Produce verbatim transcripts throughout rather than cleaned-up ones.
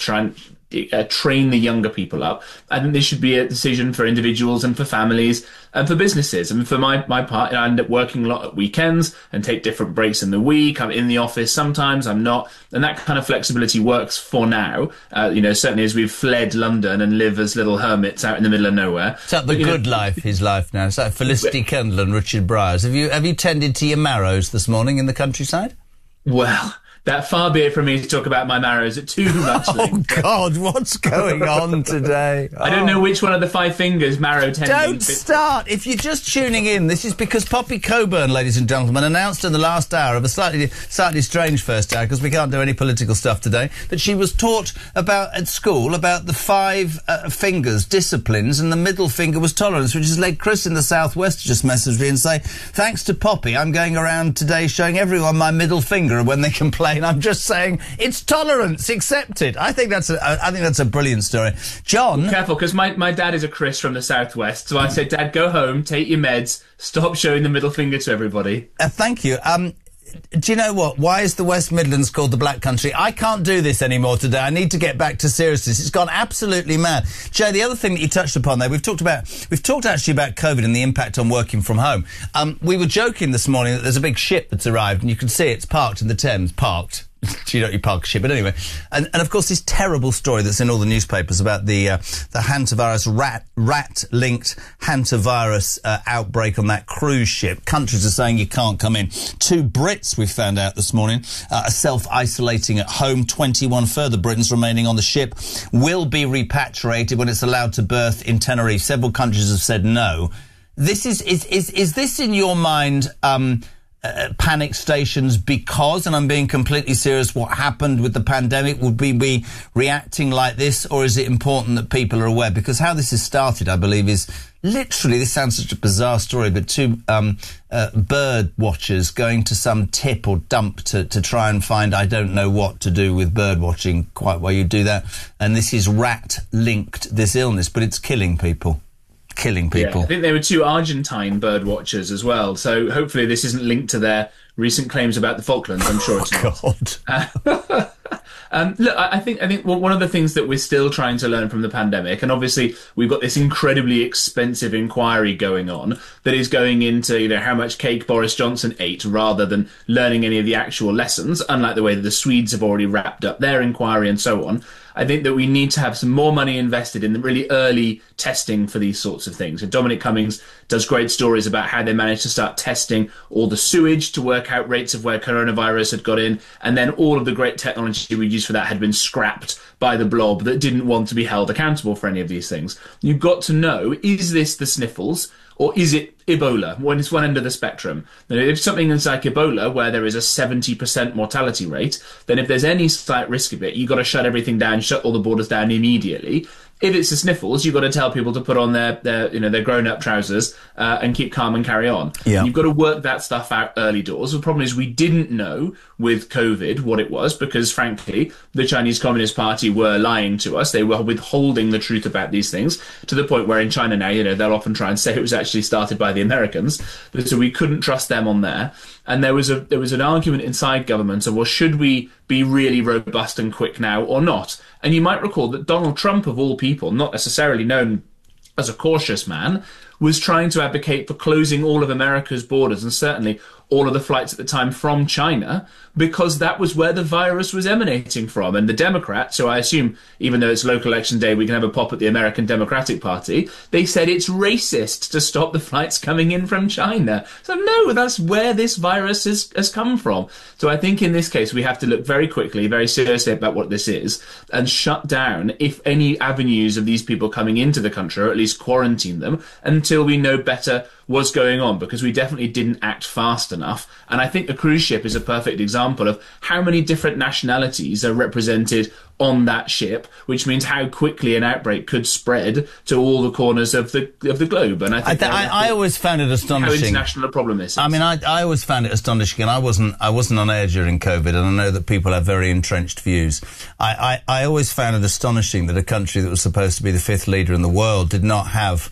try and uh, train the younger people up. I think this should be a decision for individuals and for families and for businesses. I mean, for my, my part, I end up working a lot at weekends and take different breaks in the week. I'm in the office sometimes, I'm not. And that kind of flexibility works for now. Uh, you know, certainly as we've fled London and live as little hermits out in the middle of nowhere. It's like the but, good know, life, his life now. It's like Felicity Kendall and Richard Bryars. Have you, have you tended to your marrows this morning in the countryside? Well, that far be it from me to talk about my marrows at too much length. Oh, God, what's going on today? Oh. I don't know which one of the five fingers marrow tending. Don't start. If you're just tuning in, this is because Poppy Coburn, ladies and gentlemen, announced in the last hour of a slightly slightly strange first hour, because we can't do any political stuff today, that she was taught about at school about the five uh, fingers, disciplines, and the middle finger was tolerance, which has led Chris in the southwest to just message me and say, thanks to Poppy, I'm going around today showing everyone my middle finger, and when they complain, I'm just saying it's tolerance, accepted. I think that's a, I think that's a brilliant story. John, be careful, because my, my dad is a Chris from the southwest, so I said, Dad, go home, take your meds, stop showing the middle finger to everybody. Uh, thank you. Um, do you know what? Why is the West Midlands called the Black Country? I can't do this anymore today. I need to get back to seriousness. It's gone absolutely mad. Joe, the other thing that you touched upon there, we've talked about, we've talked actually about COVID and the impact on working from home. Um, we were joking this morning that there's a big ship that's arrived, and you can see it's parked in the Thames, parked. You don't, you park a ship, but anyway. And, and of course, this terrible story that's in all the newspapers about the uh, the hantavirus rat rat linked hantavirus uh, outbreak on that cruise ship. Countries are saying you can't come in. Two Brits, we found out this morning, uh, are self-isolating at home. twenty-one further Britons remaining on the ship will be repatriated when it's allowed to berth in Tenerife. Several countries have said no. This is is is is this in your mind? Um, Uh, panic stations because, and I'm being completely serious, what happened with the pandemic? Would we be reacting like this, or is it important that people are aware? Because how this has started, I believe, is literally, this sounds such a bizarre story, but two um, uh, bird watchers going to some tip or dump to, to try and find, I don't know what to do with bird watching, quite why you do that. And this is rat-linked, this illness, but it's killing people. Killing people. Yeah, I think they were two Argentine bird watchers as well, so hopefully this isn't linked to their recent claims about the Falklands. I'm sure it's oh, not. Uh, um, look, I think I think one of the things that we're still trying to learn from the pandemic, and obviously we've got this incredibly expensive inquiry going on that is going into, you know, how much cake Boris Johnson ate rather than learning any of the actual lessons, unlike the way that the Swedes have already wrapped up their inquiry and so on. I think that we need to have some more money invested in the really early testing for these sorts of things. And Dominic Cummings does great stories about how they managed to start testing all the sewage to work out rates of where coronavirus had got in. And then all of the great technology we used for that had been scrapped by the blob that didn't want to be held accountable for any of these things. You've got to know, is this the sniffles? Or is it Ebola, when it's one end of the spectrum? Now, if something is like Ebola, where there is a seventy percent mortality rate, then if there's any slight risk of it, you've got to shut everything down, shut all the borders down immediately. If it's the sniffles, you've got to tell people to put on their, their you know, their grown-up trousers uh, and keep calm and carry on. Yeah. You've got to work that stuff out early doors. The problem is we didn't know with COVID what it was because, frankly, the Chinese Communist Party were lying to us. They were withholding the truth about these things to the point where in China now, you know, they'll often try and say it was actually started by the Americans. So we couldn't trust them on there. And there was a there was an argument inside government of, well, should we be really robust and quick now or not? And you might recall that Donald Trump, of all people, not necessarily known as a cautious man, was trying to advocate for closing all of America's borders and certainly all of the flights at the time from China, because that was where the virus was emanating from. And the Democrats, so I assume, even though it's local election day, we can have a pop at the American Democratic Party, they said it's racist to stop the flights coming in from China. So no, that's where this virus has, has come from. So I think in this case, we have to look very quickly, very seriously about what this is and shut down, if any avenues of these people coming into the country, or at least quarantine them until we know better what's going on, because we definitely didn't act fast enough. And I think the cruise ship is a perfect example of how many different nationalities are represented on that ship, which means how quickly an outbreak could spread to all the corners of the of the globe. And I think I, th- I, I always found it astonishing how international a problem this is. I mean, I, I always found it astonishing, and I wasn't I wasn't on air during COVID, and I know that people have very entrenched views. I, I, I always found it astonishing that a country that was supposed to be the fifth leader in the world did not have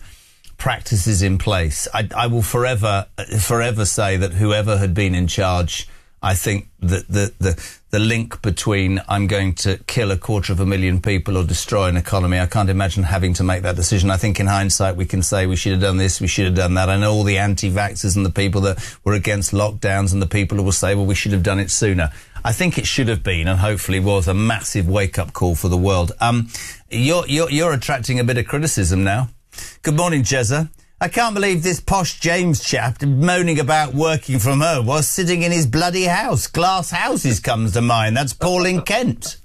practices in place. I, I will forever, forever say that whoever had been in charge I think that the, the, the link between I'm going to kill a quarter of a million people or destroy an economy, I can't imagine having to make that decision. I think in hindsight we can say we should have done this, we should have done that. I know all the anti-vaxxers and the people that were against lockdowns and the people who will say, well, we should have done it sooner. I think it should have been, and hopefully was, a massive wake-up call for the world. Um, you're, you're, you're attracting a bit of criticism now. Good morning, Jezza. I can't believe this posh James chap moaning about working from home while sitting in his bloody house. Glass houses comes to mind. That's Paul in Kent.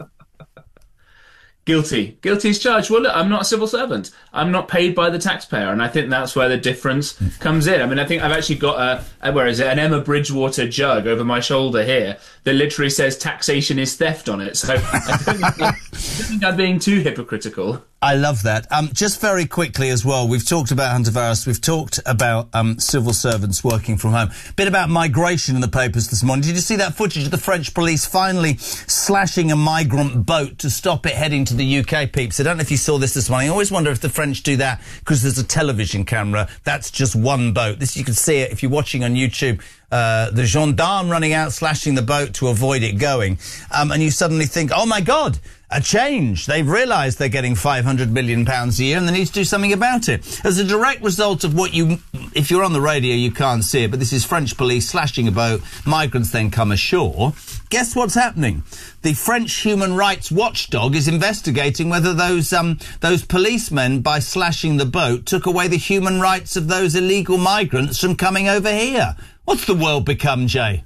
Guilty. Guilty as charged. Well, look, I'm not a civil servant. I'm not paid by the taxpayer, and I think that's where the difference comes in. I mean, I think I've actually got a, a where is it, an Emma Bridgewater jug over my shoulder here that literally says taxation is theft on it. So I don't think, I don't think I'm being too hypocritical. I love that. Um, just very quickly as well, we've talked about Huntervirus, we've talked about um, civil servants working from home. A bit about migration in the papers this morning. Did you see that footage of the French police finally slashing a migrant boat to stop it heading to the U K, peeps? I don't know if you saw this this morning. I always wonder if the French do that because there's a television camera. That's just one boat. This, you can see it if you're watching on YouTube. Uh, the gendarme running out, slashing the boat to avoid it going. Um, and you suddenly think, oh my God, a change. They've realised they're getting five hundred million pounds a year and they need to do something about it. As a direct result of what you, if you're on the radio, you can't see it, but this is French police slashing a boat. Migrants then come ashore. Guess what's happening? The French human rights watchdog is investigating whether those, um, those policemen, by slashing the boat, took away the human rights of those illegal migrants from coming over here. What's the world become, Jay?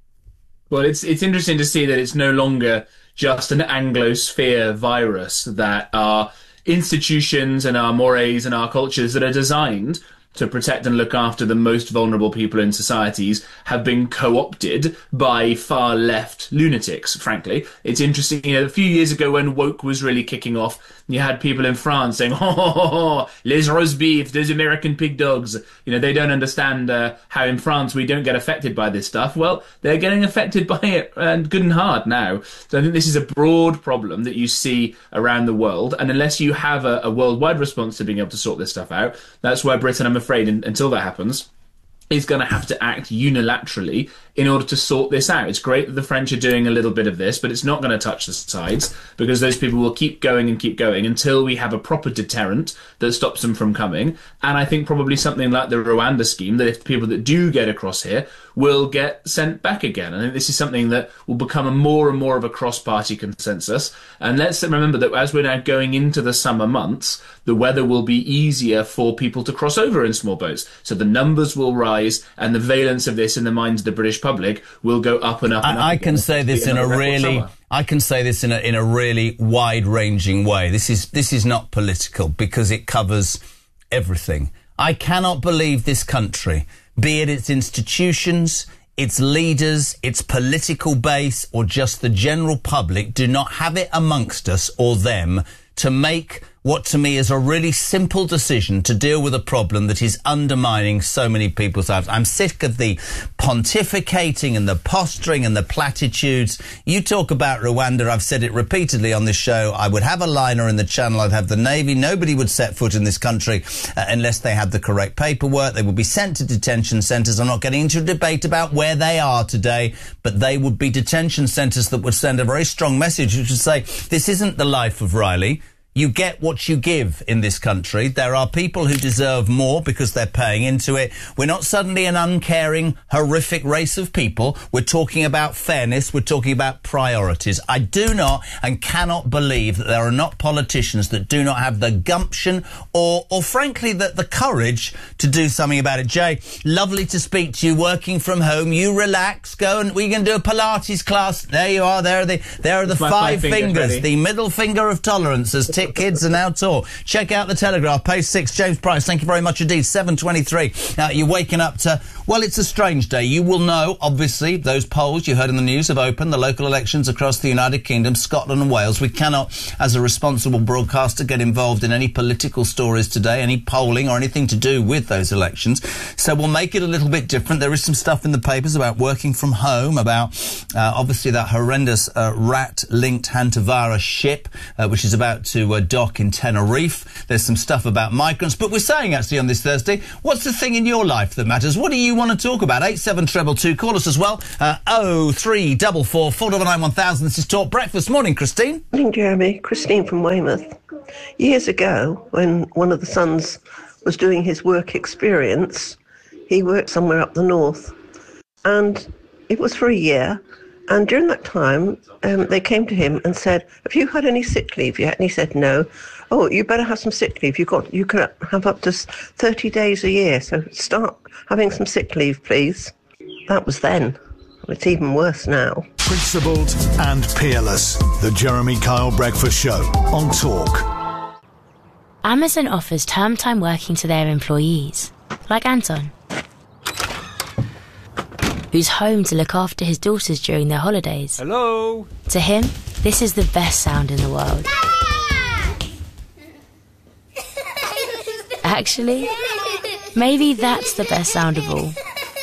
Well, it's it's interesting to see that it's no longer just an Anglosphere virus, that our institutions and our mores and our cultures that are designed to protect and look after the most vulnerable people in societies have been co-opted by far-left lunatics, frankly. It's interesting, you know, a few years ago when woke was really kicking off, you had people in France saying, ho, ho, ho, ho, les roast beef, those American pig dogs. You know, they don't understand uh, how in France we don't get affected by this stuff. Well, they're getting affected by it, and good and hard now. So I think this is a broad problem that you see around the world, and unless you have a, a worldwide response to being able to sort this stuff out, that's where Britain, I'm afraid, in, until that happens, is going to have to act unilaterally in order to sort this out. It's great that the French are doing a little bit of this, but it's not going to touch the sides because those people will keep going and keep going until we have a proper deterrent that stops them from coming. And I think probably something like the Rwanda scheme, that if people that do get across here will get sent back again. I think this is something that will become a more and more of a cross-party consensus. And let's remember that as we're now going into the summer months, the weather will be easier for people to cross over in small boats. So the numbers will rise and the valence of this in the minds of the British public will go up and up and up. I can say this in a really, I can say this in a in a really wide-ranging way. This is this is not political because it covers everything. I cannot believe this country, be it its institutions, its leaders, its political base, or just the general public, do not have it amongst us or them to make what to me is a really simple decision to deal with a problem that is undermining so many people's lives. I'm sick of the pontificating and the posturing and the platitudes. You talk about Rwanda, I've said it repeatedly on this show. I would have a liner in the Channel, I'd have the Navy. Nobody would set foot in this country uh, unless they had the correct paperwork. They would be sent to detention centres. I'm not getting into a debate about where they are today, but they would be detention centres that would send a very strong message, which would say, this isn't the life of Riley. You get what you give in this country. There are people who deserve more because they're paying into it. We're not suddenly an uncaring, horrific race of people. We're talking about fairness. We're talking about priorities. I do not and cannot believe that there are not politicians that do not have the gumption or, or frankly, the, the courage to do something about it. Jay, lovely to speak to you, working from home. You relax, go and we can do a Pilates class. There you are. There are the, there are the five, five fingers, fingers the middle finger of tolerance as Tick Kids are now taught. Check out the Telegraph, page six. James Price, thank you very much indeed. seven twenty-three. Uh, you're waking up to, well, it's a strange day. You will know, obviously, those polls you heard in the news have opened, the local elections across the United Kingdom, Scotland and Wales. We cannot, as a responsible broadcaster, get involved in any political stories today, any polling or anything to do with those elections. So we'll make it a little bit different. There is some stuff in the papers about working from home, about uh, obviously that horrendous uh, rat-linked hantavirus ship, uh, which is about to to uh, dock in Tenerife. There's some stuff about migrants. But we're saying, actually, on this Thursday, what's the thing in your life that matters? What do you want to talk about? eight seven two two two. Call us as well. Uh, oh three four four, four nine nine, one thousand. This is Talk Breakfast. Morning, Christine. Morning, Jeremy. Christine from Weymouth. Years ago, when one of the sons was doing his work experience, he worked somewhere up the north. And it was for a year. And during that time, um, they came to him and said, have you had any sick leave yet? And he said, no. Oh, you better have some sick leave. You've got, you can have up to thirty days a year. So start having some sick leave, please. That was then. It's even worse now. Principled and peerless. The Jeremy Kyle Breakfast Show on Talk. Amazon offers term time working to their employees, like Anton, who's home to look after his daughters during their holidays. Hello? To him, this is the best sound in the world. Actually, maybe that's the best sound of all.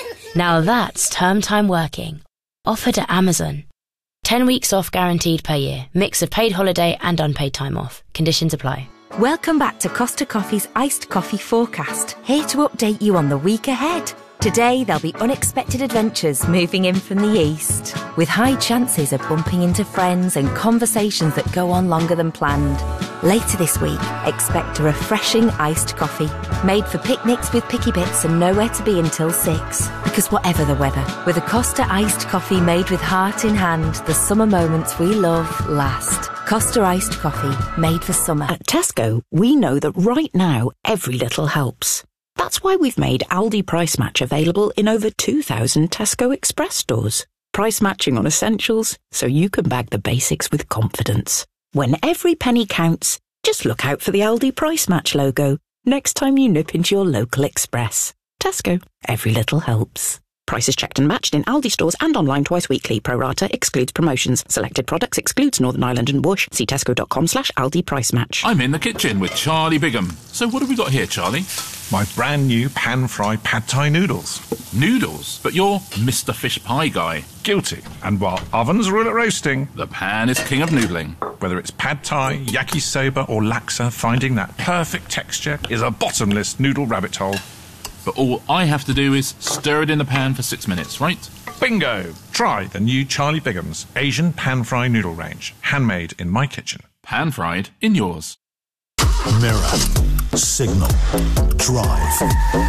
Now that's term time working, offered at Amazon. Ten weeks off guaranteed per year, mix of paid holiday and unpaid time off. Conditions apply. Welcome back to Costa Coffee's Iced Coffee Forecast, here to update you on the week ahead. Today, there'll be unexpected adventures moving in from the east, with high chances of bumping into friends and conversations that go on longer than planned. Later this week, expect a refreshing iced coffee, made for picnics with picky bits and nowhere to be until six. Because whatever the weather, with a Costa iced coffee made with heart in hand, the summer moments we love last. Costa iced coffee, made for summer. At Tesco, we know that right now, every little helps. That's why we've made Aldi Price Match available in over two thousand Tesco Express stores. Price matching on essentials, so you can bag the basics with confidence. When every penny counts, just look out for the Aldi Price Match logo next time you nip into your local Express. Tesco, every little helps. Prices checked and matched in Aldi stores and online twice weekly. Pro rata excludes promotions. Selected products excludes Northern Ireland and Whoosh. See tesco.com slash Aldi Price Match. I'm in the kitchen with Charlie Bigham. So what have we got here, Charlie? My brand new pan-fried pad thai noodles. Noodles? But you're Mister Fish Pie guy. Guilty. And while ovens rule at roasting, the pan is king of noodling. Whether it's pad thai, yakisoba or laksa, finding that perfect texture is a bottomless noodle rabbit hole. But all I have to do is stir it in the pan for six minutes, right? Bingo! Try the new Charlie Bigham's Asian pan-fried noodle range. Handmade in my kitchen. Pan-fried in yours. Mirror, Signal, Drive,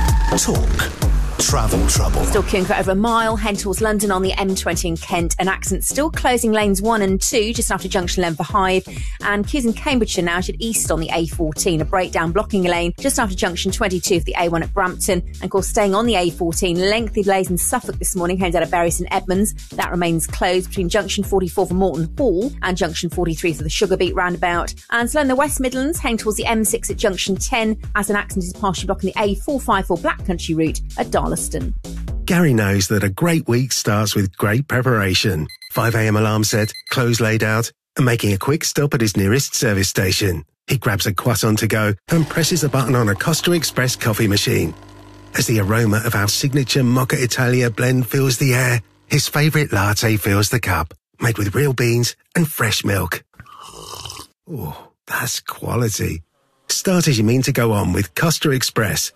Talk, Travel Trouble. Still queuing for over a mile, head towards London on the M twenty in Kent. An accident still closing lanes one and two just after junction eleven for Hythe. And queues in Cambridgeshire now to east on the A fourteen. A breakdown blocking a lane just after junction twenty-two for the A one at Brampton. And of course, staying on the A fourteen, lengthy delays in Suffolk this morning, heading out of Bury St Edmunds. That remains closed between junction forty-four for Morton Hall and junction forty-three for the Sugar Beet roundabout. And still in the West Midlands, heading towards the M six at junction ten as an accident is partially blocking the A four fifty-four Black Country route at Darlaston. Gary knows that a great week starts with great preparation. five a.m. alarm set, clothes laid out, and making a quick stop at his nearest service station. He grabs a croissant to go and presses a button on a Costa Express coffee machine. As the aroma of our signature Mocha Italia blend fills the air, his favourite latte fills the cup, made with real beans and fresh milk. Oh, that's quality. Start as you mean to go on with Costa Express.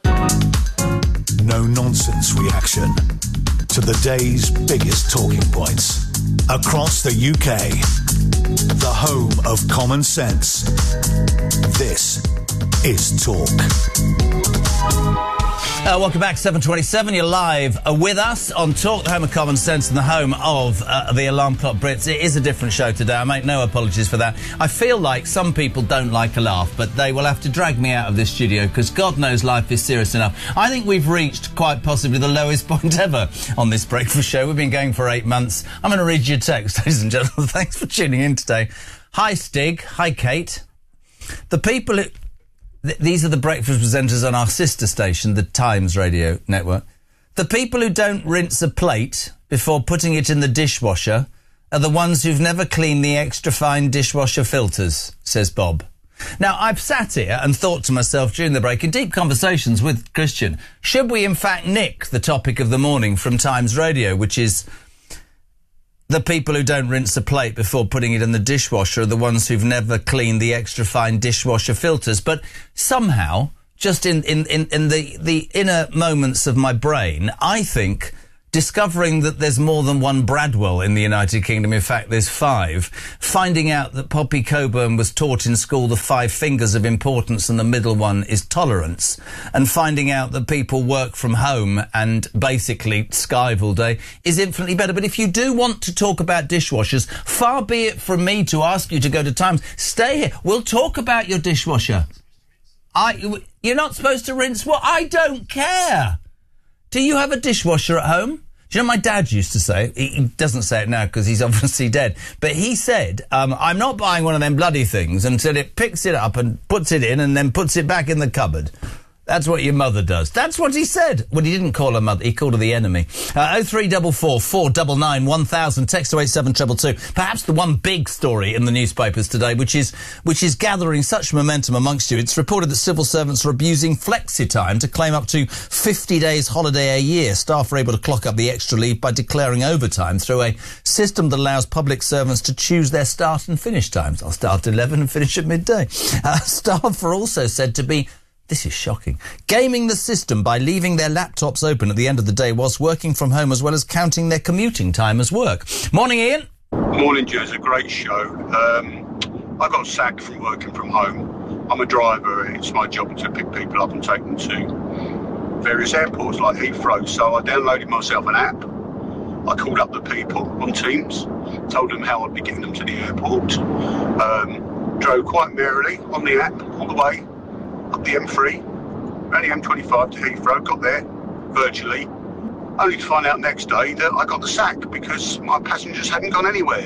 No-nonsense reaction to the day's biggest talking points. Across the U K, the home of common sense. This is Talk. Uh, welcome back, seven twenty-seven. You're live uh, with us on Talk, the home of common sense and the home of uh, the Alarm Clock Brits. It is a different show today. I make no apologies for that. I feel like some people don't like a laugh, but they will have to drag me out of this studio because God knows life is serious enough. I think we've reached quite possibly the lowest point ever on this breakfast show. We've been going for eight months. I'm going to read your text, ladies and gentlemen. Thanks for tuning in today. Hi, Stig. Hi, Kate. The people who... Th- these are the breakfast presenters on our sister station, the Times Radio Network. The people who don't rinse a plate before putting it in the dishwasher are the ones who've never cleaned the extra fine dishwasher filters, says Bob. Now, I've sat here and thought to myself during the break, in deep conversations with Christian, should we in fact nick the topic of the morning from Times Radio, which is the people who don't rinse a plate before putting it in the dishwasher are the ones who've never cleaned the extra fine dishwasher filters. But somehow, just in, in, in, in the, the inner moments of my brain, I think discovering that there's more than one Bradwell in the United Kingdom, in fact there's five, finding out that Poppy Coburn was taught in school the five fingers of importance and the middle one is tolerance, and finding out that people work from home and basically skive all day is infinitely better. But if you do want to talk about dishwashers, far be it from me to ask you to go to Times. Stay here. We'll talk about your dishwasher. I, you're not supposed to rinse what? I don't care. Do you have a dishwasher at home? Do you know my dad used to say, he, he doesn't say it now because he's obviously dead, but he said, um, I'm not buying one of them bloody things until it picks it up and puts it in and then puts it back in the cupboard. That's what your mother does. That's what he said. Well, he didn't call her mother. He called her the enemy. Uh, oh three four four, four nine nine, one thousand. Text to eight seven two two. Perhaps the one big story in the newspapers today, which is which is gathering such momentum amongst you. It's reported that civil servants are abusing flexi-time to claim up to fifty days holiday a year. Staff are able to clock up the extra leave by declaring overtime through a system that allows public servants to choose their start and finish times. I'll start at eleven and finish at midday. Uh, staff are also said to be, this is shocking, gaming the system by leaving their laptops open at the end of the day whilst working from home, as well as counting their commuting time as work. Morning, Ian. Morning, Joe. It's a great show. Um, I got sacked from working from home. I'm a driver and it's my job to pick people up and take them to various airports like Heathrow. So I downloaded myself an app. I called up the people on Teams, told them how I'd be getting them to the airport. Um, drove quite merrily on the app all the way up the M three, ran the M twenty-five to Heathrow, got there virtually, only to find out next day that I got the sack because my passengers hadn't gone anywhere.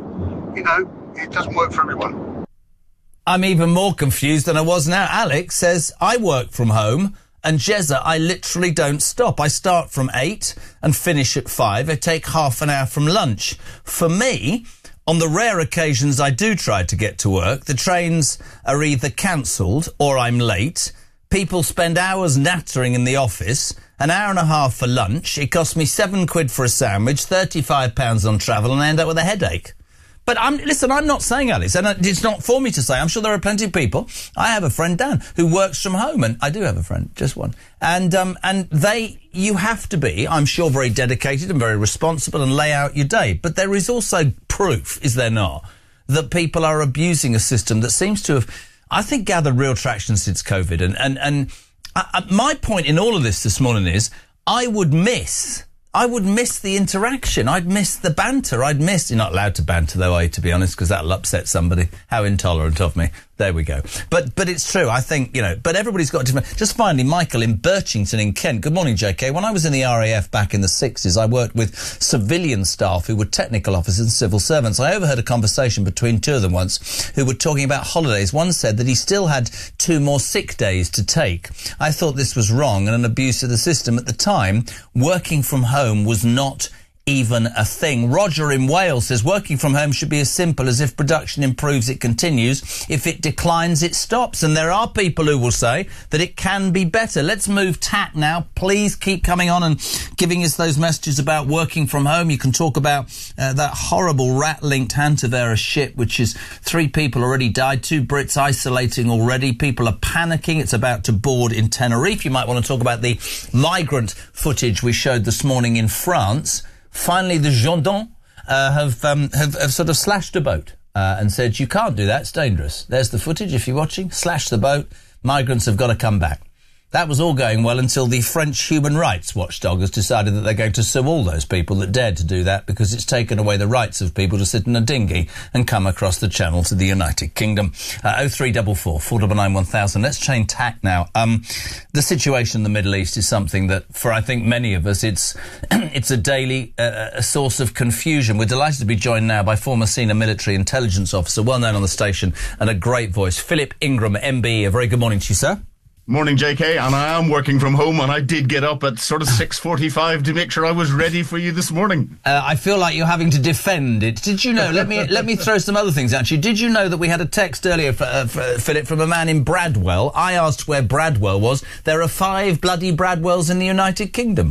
You know, it doesn't work for everyone. I'm even more confused than I was now. Alex says, I work from home, and Jezza, I literally don't stop. I start from eight and finish at five. I take half an hour from lunch. For me, on the rare occasions I do try to get to work, the trains are either cancelled or I'm late. People spend hours nattering in the office, an hour and a half for lunch. It costs me seven quid for a sandwich, thirty-five pounds on travel, and I end up with a headache. But I'm, listen, I'm not saying, Alice, and it's not for me to say. I'm sure there are plenty of people. I have a friend, Dan, who works from home, and I do have a friend, just one. And, um, and they, you have to be, I'm sure, very dedicated and very responsible and lay out your day. But there is also proof, is there not, that people are abusing a system that seems to have, I think, gathered real traction since COVID. And, and, and uh, my point in all of this this morning is, I would miss... I would miss the interaction. I'd miss the banter. I'd miss... You're not allowed to banter, though, are you, to be honest, because that'll upset somebody. How intolerant of me. There we go. But but it's true, I think, you know, but everybody's got different... Just finally, Michael in Birchington in Kent. Good morning, J K. When I was in the R A F back in the sixties, I worked with civilian staff who were technical officers and civil servants. I overheard a conversation between two of them once who were talking about holidays. One said that he still had two more sick days to take. I thought this was wrong and an abuse of the system. At the time, working from home was not even a thing. Roger in Wales says working from home should be as simple as if production improves, it continues. If it declines, it stops. And there are people who will say that it can be better. Let's move tack now. Please keep coming on and giving us those messages about working from home. You can talk about uh, that horrible rat-linked Hantavirus ship, which is three people already died, two Brits isolating already. People are panicking. It's about to board in Tenerife. You might want to talk about the migrant footage we showed this morning in France. Finally, the gendarmes uh, have, um, have have sort of slashed a boat uh, and said, you can't do that, it's dangerous. There's the footage, if you're watching. Slash the boat. Migrants have got to come back. That was all going well until the French human rights watchdog has decided that they're going to sue all those people that dared to do that because it's taken away the rights of people to sit in a dinghy and come across the channel to the United Kingdom. Uh, oh three four four, four nine nine, one thousand. Let's change tack now. Um, the situation in the Middle East is something that, for I think many of us, it's it's a daily uh, a source of confusion. We're delighted to be joined now by former senior military intelligence officer, well known on the station, and a great voice, Philip Ingram, M B E. A very good morning to you, sir. Morning, J K, and I am working from home, and I did get up at sort of six forty-five to make sure I was ready for you this morning. Uh, I feel like you're having to defend it. Did you know? let me let me throw some other things at you. Did you know that we had a text earlier, for, uh, for, Philip, from a man in Bradwell? I asked where Bradwell was. There are five bloody Bradwells in the United Kingdom.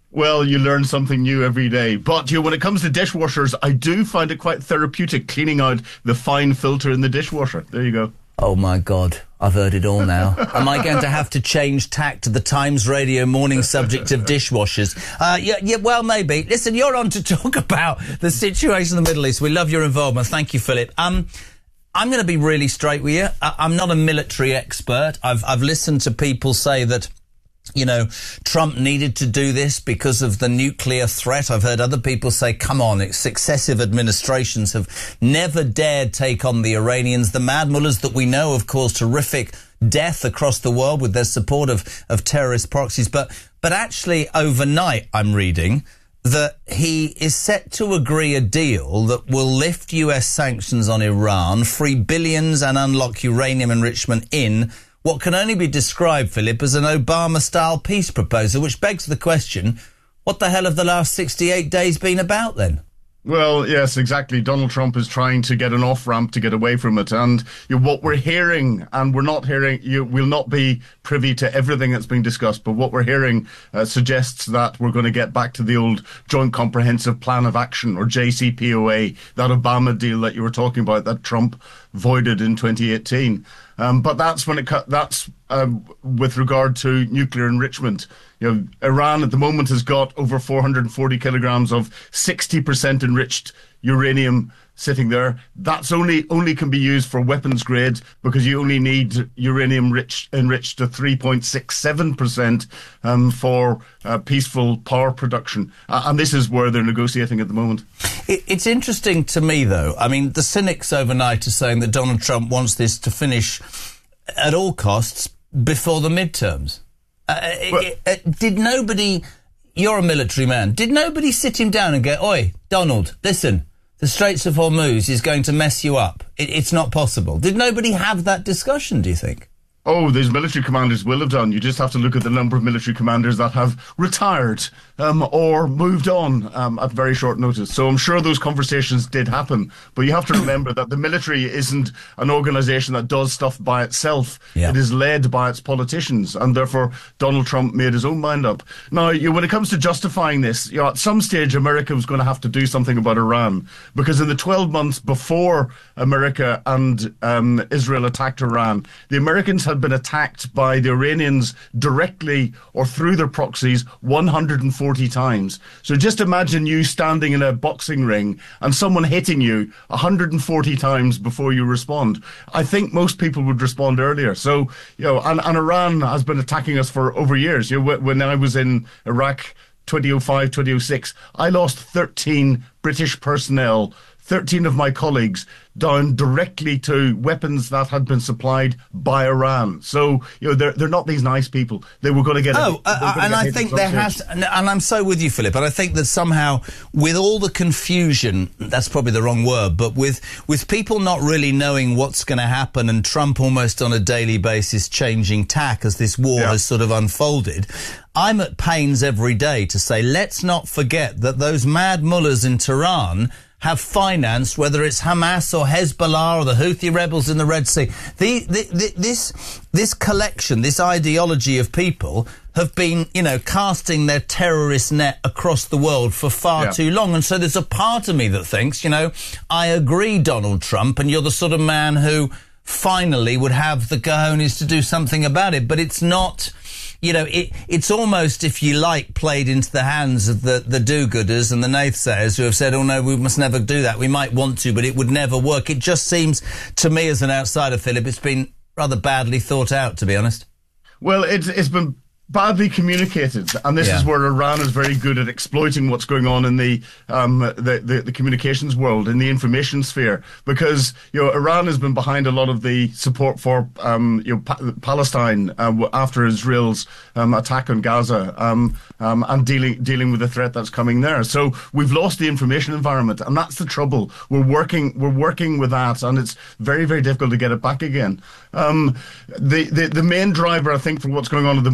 Well, you learn something new every day. But you know, when it comes to dishwashers, I do find it quite therapeutic cleaning out the fine filter in the dishwasher. There you go. Oh, my God. I've heard it all now. Am I going to have to change tack to the Times Radio morning subject of dishwashers? Uh, yeah, yeah, well, maybe. Listen, you're on to talk about the situation in the Middle East. We love your involvement. Thank you, Philip. Um, I'm going to be really straight with you. I- I'm not a military expert. I've, I've listened to people say that, you know, Trump needed to do this because of the nuclear threat. I've heard other people say, come on, it's successive administrations have never dared take on the Iranians. The mad mullahs that we know have caused horrific death across the world with their support of, of terrorist proxies. But, but actually overnight, I'm reading that he is set to agree a deal that will lift U S sanctions on Iran, free billions and unlock uranium enrichment in what can only be described, Philip, as an Obama-style peace proposal, which begs the question, what the hell have the last sixty-eight days been about then? Well, yes, exactly. Donald Trump is trying to get an off-ramp to get away from it. And you know, what we're hearing, and we're not hearing, you will not be privy to everything that's being discussed, but what we're hearing uh, suggests that we're going to get back to the old Joint Comprehensive Plan of Action, or J C P O A, that Obama deal that you were talking about that Trump voided in twenty eighteen. Um, but that's when it cut, that's um, with regard to nuclear enrichment. You know, Iran at the moment has got over four hundred forty kilograms of sixty percent enriched uranium sitting there. That's only only can be used for weapons grade because you only need uranium rich, enriched to three point six seven percent um, for uh, peaceful power production. Uh, and this is where they're negotiating at the moment. It, it's interesting to me, though. I mean, the cynics overnight are saying that Donald Trump wants this to finish at all costs before the midterms. Uh, well, it, it, did nobody... You're a military man. Did nobody sit him down and go, oi, Donald, listen, the Straits of Hormuz is going to mess you up. It, it's not possible. Did nobody have that discussion, do you think? Oh, those military commanders will have done. You just have to look at the number of military commanders that have retired um, or moved on um, at very short notice. So I'm sure those conversations did happen. But you have to remember that the military isn't an organisation that does stuff by itself. Yeah. It is led by its politicians. And therefore, Donald Trump made his own mind up. Now, you, when it comes to justifying this, you know, at some stage, America was going to have to do something about Iran. Because in the twelve months before America and um, Israel attacked Iran, the Americans had been attacked by the Iranians directly or through their proxies one hundred forty times. So just imagine you standing in a boxing ring and someone hitting you one hundred forty times before you respond. I think most people would respond earlier. So, you know, and, and Iran has been attacking us for over years. You know, when I was in Iraq twenty oh five, twenty oh six, I lost thirteen British personnel, thirteen of my colleagues, down directly to weapons that had been supplied by Iran. So, you know, they're, they're not these nice people. They were going to get... Oh, a, uh, and I think there has... And I'm so with you, Philip, and I think that somehow, with all the confusion, that's probably the wrong word, but with, with people not really knowing what's going to happen and Trump almost on a daily basis changing tack as this war yeah. has sort of unfolded, I'm at pains every day to say, let's not forget that those mad mullahs in Tehran have financed, whether it's Hamas or Hezbollah or the Houthi rebels in the Red Sea. The, the, the, this, this collection, this ideology of people have been, you know, casting their terrorist net across the world for far yeah. too long. And so there's a part of me that thinks, you know, I agree, Donald Trump, and you're the sort of man who finally would have the cojones to do something about it. But it's not... You know, it, it's almost, if you like, played into the hands of the, the do-gooders and the naysayers who have said, oh, no, we must never do that. We might want to, but it would never work. It just seems, to me as an outsider, Philip, it's been rather badly thought out, to be honest. Well, it's, it's been badly communicated, and this yeah. is where Iran is very good at exploiting what's going on in the, um, the, the the communications world, in the information sphere, because you know Iran has been behind a lot of the support for um, you know pa- Palestine uh, after Israel's um, attack on Gaza um, um, and dealing dealing with the threat that's coming there. So we've lost the information environment, and that's the trouble. We're working we're working with that, and it's very very difficult to get it back again. Um, the, the the main driver, I think, for what's going on at the moment is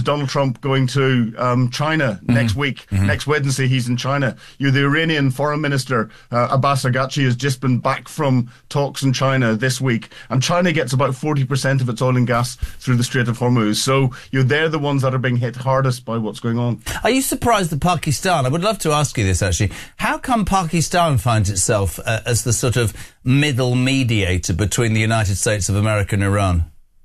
Donald Trump going to um, China mm-hmm. next week. Mm-hmm. Next Wednesday, he's in China. You know, the Iranian Foreign Minister, uh, Abbas Araghchi, has just been back from talks in China this week. And China gets about forty percent of its oil and gas through the Strait of Hormuz. So, you know, they're the ones that are being hit hardest by what's going on. Are you surprised that Pakistan, I would love to ask you this actually, how come Pakistan finds itself uh, as the sort of middle mediator between the United States of America and Iran?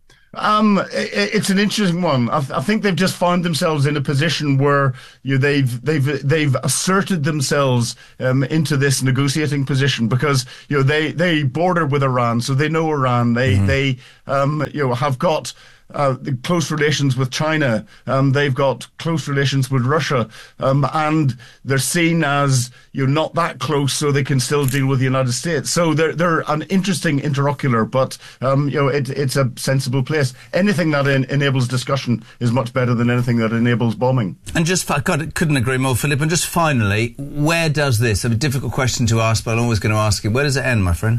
Um, it, it's an interesting one. I, I think they've just found themselves in a position where you know, they've they've they've asserted themselves um, into this negotiating position because you know they, they border with Iran, so they know Iran. They mm-hmm. they um, you know have got. Uh, close relations with China, um, they've got close relations with Russia, um, and they're seen as you know not that close, so they can still deal with the United States. So they're they're an interesting interlocutor, but um, you know it, it's a sensible place. Anything that en- enables discussion is much better than anything that enables bombing. And just God, couldn't agree more, Philip. And just finally, where does this? A difficult question to ask, but I'm always going to ask you. Where does it end, my friend?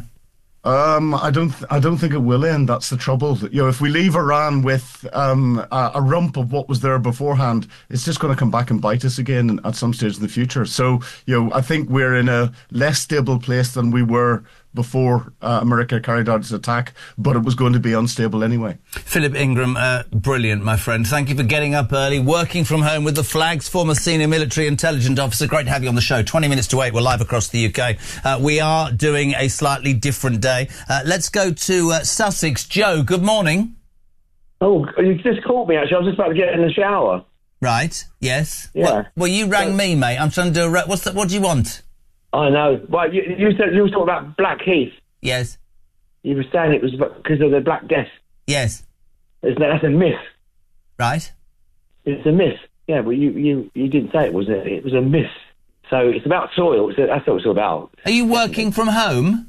Um, I don't. Th- I don't think it will end. That's the trouble. You know, if we leave Iran with um, a, a rump of what was there beforehand, it's just going to come back and bite us again at some stage in the future. So, you know, I think we're in a less stable place than we were before uh, America carried out its attack, but it was going to be unstable anyway. Philip Ingram, uh, brilliant, my friend. Thank you for getting up early, working from home with the flags, former senior military intelligence officer. Great to have you on the show. twenty minutes to eight, we're live across the U K. Uh, we are doing a slightly different day. Uh, let's go to uh, Sussex. Joe, good morning. Oh, you just called me, actually. I was just about to get in the shower. Right, yes. Yeah. Well, well you rang yeah. me, mate. I'm trying to do a... Re- what's the, what do you want? I know. Well, you, you said you were talking about Blackheath. Yes. You were saying it was because of the Black Death. Yes. Isn't that, that's a myth. Right. It's a myth. Yeah, but you, you, you didn't say it, was it? It was a myth. So it's about soil. So that's what it's all about. Are you working from home?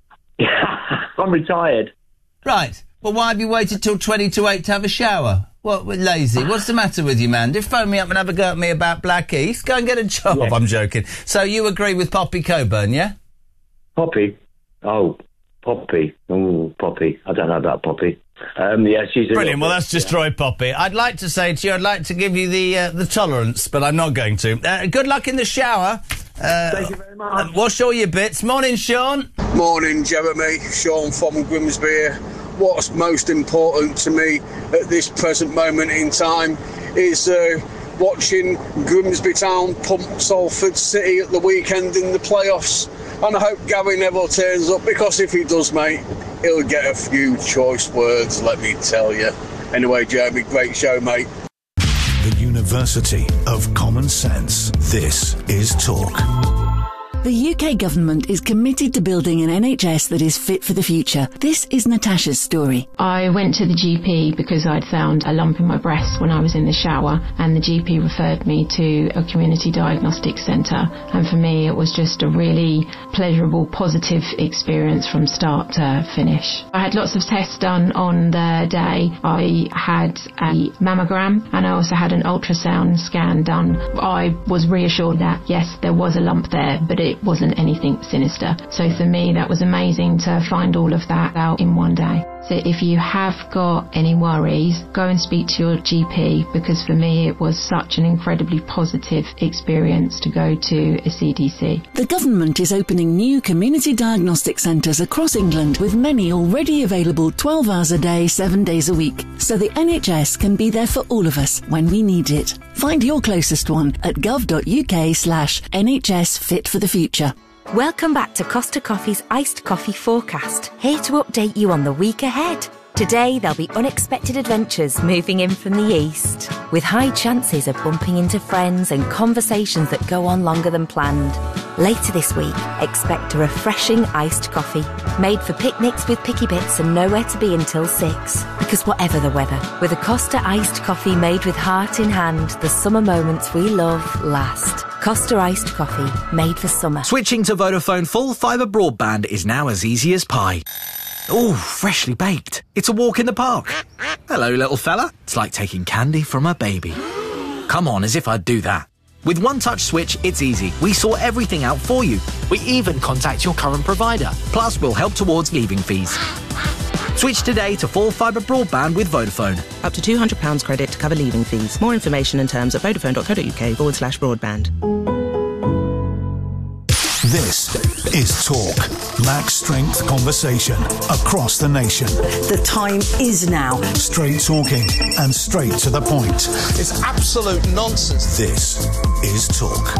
I'm retired. Right. Well, why have you waited till twenty to eight to have a shower? What, we're lazy. What's the matter with you, man? Just phone me up and have a go at me about Blackheath. Go and get a job. Yeah. I'm joking. So you agree with Poppy Coburn, yeah? Poppy? Oh, Poppy. Oh, Poppy. I don't know about Poppy. Um, yeah, she's... Brilliant. Well, that's destroyed yeah. Poppy. I'd like to say to you, I'd like to give you the uh, the tolerance, but I'm not going to. Uh, good luck in the shower. Uh, Thank you very much. Uh, wash all your bits. Morning, Sean. Morning, Jeremy. Sean from Grimsby. What's most important to me at this present moment in time is uh, watching Grimsby Town pump Salford City at the weekend in the playoffs. And I hope Gary Neville turns up, because if he does, mate, he'll get a few choice words, let me tell you. Anyway, Jeremy, great show, mate. The University of Common Sense. This is Talk. The U K government is committed to building an N H S that is fit for the future. This is Natasha's story. I went to the G P because I'd found a lump in my breast when I was in the shower, and the G P referred me to a community diagnostic centre. And for me, it was just a really pleasurable, positive experience from start to finish. I had lots of tests done on the day. I had a mammogram, and I also had an ultrasound scan done. I was reassured that, yes, there was a lump there, but it wasn't anything sinister. So for me, that was amazing to find all of that out in one day. So if you have got any worries, go and speak to your G P, because for me it was such an incredibly positive experience to go to a C D C. The government is opening new community diagnostic centres across England, with many already available twelve hours a day, seven days a week. So the N H S can be there for all of us when we need it. Find your closest one at gov.uk slash NHS Fit for the Future. Welcome back to Costa Coffee's Iced Coffee Forecast, here to update you on the week ahead. Today, there'll be unexpected adventures moving in from the east, with high chances of bumping into friends and conversations that go on longer than planned. Later this week, expect a refreshing iced coffee, made for picnics with picky bits and nowhere to be until six. Because whatever the weather, with a Costa iced coffee made with heart in hand, the summer moments we love last. Costa iced coffee, made for summer. Switching to Vodafone full fibre broadband is now as easy as pie. Ooh, freshly baked. It's a walk in the park. Hello, little fella. It's like taking candy from a baby. Come on, as if I'd do that. With One Touch Switch, it's easy. We sort everything out for you. We even contact your current provider. Plus, we'll help towards leaving fees. Switch today to full fibre broadband with Vodafone. Up to two hundred pounds credit to cover leaving fees. More information and terms at vodafone.co.uk forward slash broadband. This is Talk. Max Strength conversation across the nation. The time is now. Straight talking and straight to the point. It's absolute nonsense. This is Talk.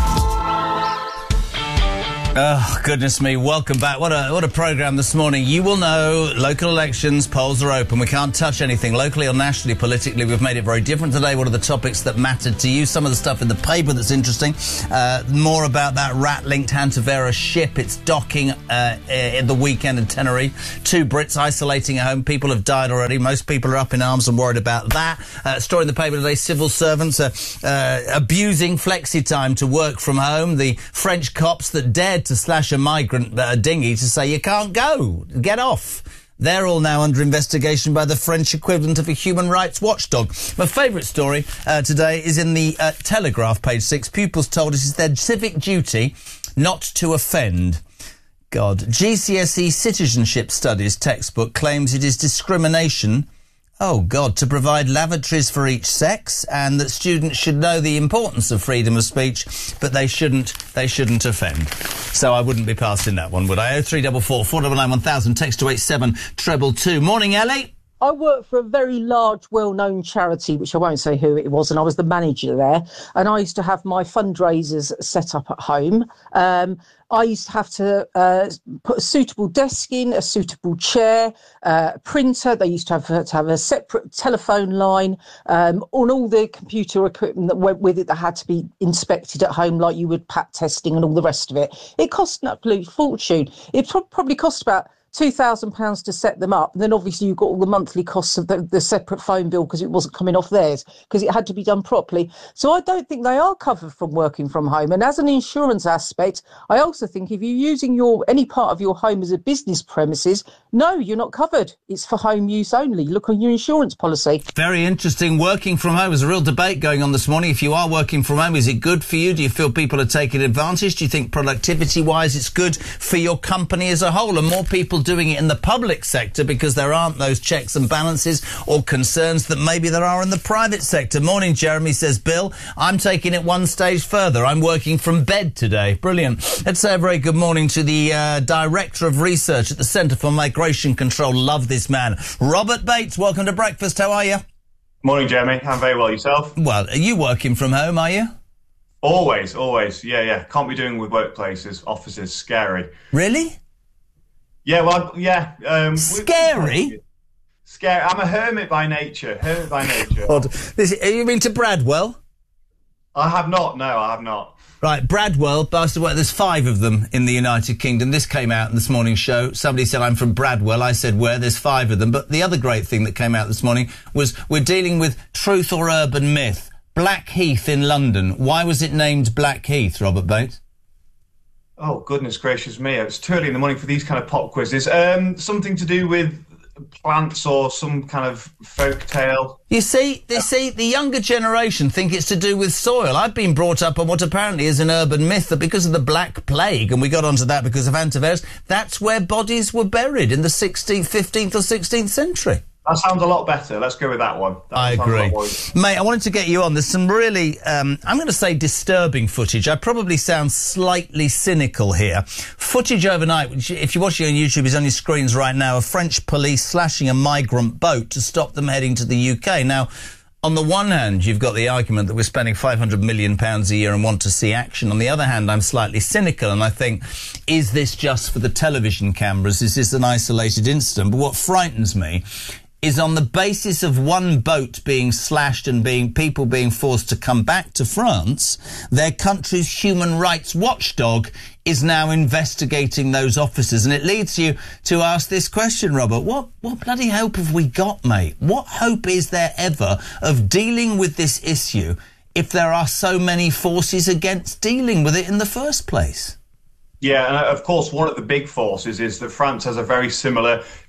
Oh, goodness me. Welcome back. What a what a programme this morning. You will know local elections, polls are open. We can't touch anything locally or nationally, politically. We've made it very different today. What are the topics that mattered to you? Some of the stuff in the paper that's interesting. Uh, more about that rat-linked Hantavera ship. It's docking uh, in the weekend in Tenerife. Two Brits isolating at home. People have died already. Most people are up in arms and worried about that. Uh, story in the paper today, civil servants are uh, abusing flexi time to work from home. The French cops that dared to slash a migrant uh, dinghy to say you can't go, get off. They're all now under investigation by the French equivalent of a human rights watchdog. My favourite story uh, today is in the uh, Telegraph, page six. Pupils told us it's their civic duty not to offend. God. G C S E Citizenship Studies textbook claims it is discrimination, oh God, to provide lavatories for each sex, and that students should know the importance of freedom of speech, but they shouldn't, they shouldn't offend. So I wouldn't be passing that one, would I? oh three four four, four nine nine, one thousand, text to eight seven treble two. Morning, Ellie. I worked for a very large, well-known charity, which I won't say who it was, and I was the manager there. And I used to have my fundraisers set up at home. Um, I used to have to uh, put a suitable desk in, a suitable chair, uh, a printer. They used to have to have a separate telephone line, um, on all the computer equipment that went with it that had to be inspected at home, like you would P A T testing and all the rest of it. It cost an absolute fortune. It pro- probably cost about two thousand pounds to set them up. And then obviously you've got all the monthly costs of the, the separate phone bill because it wasn't coming off theirs, because it had to be done properly. So I don't think they are covered from working from home. And as an insurance aspect, I also think if you're using your any part of your home as a business premises, no, you're not covered. It's for home use only. Look on your insurance policy. Very interesting. Working from home. There's a real debate going on this morning. If you are working from home, is it good for you? Do you feel people are taking advantage? Do you think productivity-wise it's good for your company as a whole? And more people doing it in the public sector because there aren't those checks and balances or concerns that maybe there are in the private sector. Morning, Jeremy, says Bill. I'm taking it one stage further. I'm working from bed today. Brilliant. Let's say a very good morning to the uh, Director of Research at the Centre for Migration Control. Love this man. Robert Bates, welcome to breakfast. How are you? Morning, Jeremy. I'm very well. Yourself? Well, are you working from home, are you? Always, always. Yeah, yeah. Can't be doing with workplaces, offices. Scary. Really? Yeah, well, yeah. Um, Scary? Scary. I'm a hermit by nature. Hermit by nature. God. This, are you been to Bradwell? I have not. No, I have not. Right, Bradwell, Bastard, well, there's five of them in the United Kingdom. This came out in this morning's show. Somebody said, I'm from Bradwell. I said, where? There's five of them. But the other great thing that came out this morning was we're dealing with truth or urban myth. Blackheath in London. Why was it named Blackheath, Robert Bates? Oh, goodness gracious me. It's too early in the morning for these kind of pop quizzes. Um, something to do with plants or some kind of folk tale. You see, you see, the younger generation think it's to do with soil. I've been brought up on what apparently is an urban myth that because of the Black Plague, and we got onto that because of Hantavera, that's where bodies were buried in the sixteenth, fifteenth or sixteenth century. That sounds a lot better. Let's go with that one. That I agree. Mate, I wanted to get you on. There's some really, um, I'm going to say disturbing footage. I probably sound slightly cynical here. Footage overnight, which if you're watching on YouTube is on your screens right now, of French police slashing a migrant boat to stop them heading to the U K. Now, on the one hand, you've got the argument that we're spending five hundred million pounds a year and want to see action. On the other hand, I'm slightly cynical and I think, is this just for the television cameras? Is this an isolated incident? But what frightens me is on the basis of one boat being slashed and being people being forced to come back to France, their country's human rights watchdog is now investigating those officers. And it leads you to ask this question, Robert. What, what bloody hope have we got, mate? What hope is there ever of dealing with this issue if there are so many forces against dealing with it in the first place? Yeah, and of course, one of the big forces is that France has a very similar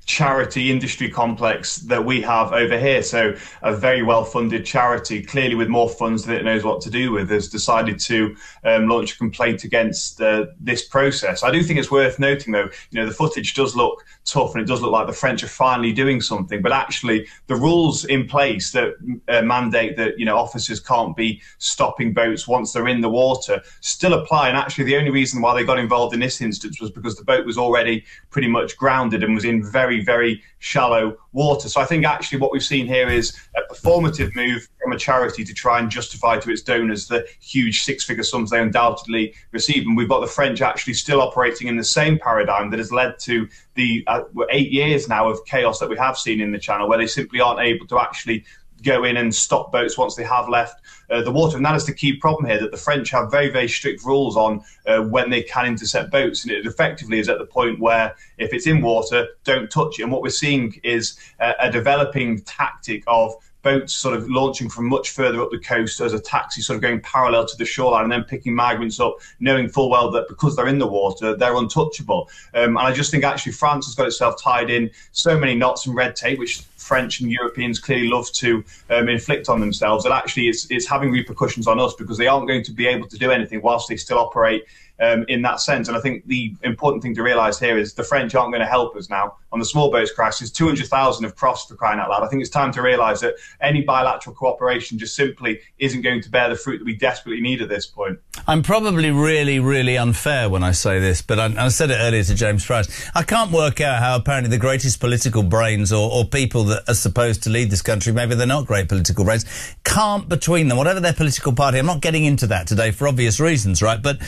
charity industry complex that we have over here. So a very well-funded charity, clearly with more funds than it knows what to do with, has decided to um, launch a complaint against uh, this process. I do think it's worth noting, though, you know, the footage does look tough and it does look like the French are finally doing something, but actually the rules in place that uh, mandate that, you know, officers can't be stopping boats once they're in the water still apply. And actually the only reason why they got involved in this instance was because the boat was already pretty much grounded and was in very, very shallow water. So I think actually what we've seen here is a performative move from a charity to try and justify to its donors the huge six-figure sums they undoubtedly receive. And we've got the French actually still operating in the same paradigm that has led to the uh, eight years now of chaos that we have seen in the Channel, where they simply aren't able to actually go in and stop boats once they have left uh, the water. And that is the key problem here, that the French have very, very strict rules on uh, when they can intercept boats. And it effectively is at the point where if it's in water, don't touch it. And what we're seeing is uh, a developing tactic of boats sort of launching from much further up the coast as a taxi, sort of going parallel to the shoreline and then picking migrants up, knowing full well that because they're in the water, they're untouchable. Um, and I just think actually France has got itself tied in so many knots and red tape, which French and Europeans clearly love to um, inflict on themselves, that actually it's, it's having repercussions on us because they aren't going to be able to do anything whilst they still operate Um, in that sense. And I think the important thing to realise here is the French aren't going to help us now. On the small boats crisis, two hundred thousand have crossed, for crying out loud. I think it's time to realise that any bilateral cooperation just simply isn't going to bear the fruit that we desperately need at this point. I'm probably really, really unfair when I say this, but I, I said it earlier to James Price. I can't work out how apparently the greatest political brains or, or people that are supposed to lead this country, maybe they're not great political brains, can't between them, whatever their political party. I'm not getting into that today for obvious reasons, right? But